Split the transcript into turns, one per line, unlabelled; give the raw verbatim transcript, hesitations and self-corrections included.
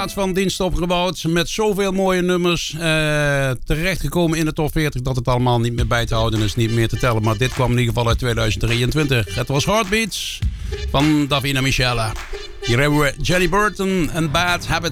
plaats van dienst opgebouwd. Met zoveel mooie nummers. Uh, terechtgekomen in de top veertig dat het allemaal niet meer bij te houden is. Niet meer te tellen. Maar dit kwam in ieder geval uit tweeduizend drieëntwintig. Het was Heartbeats van Davina Michela. Hier hebben we Jenny Burton en Bad Habits.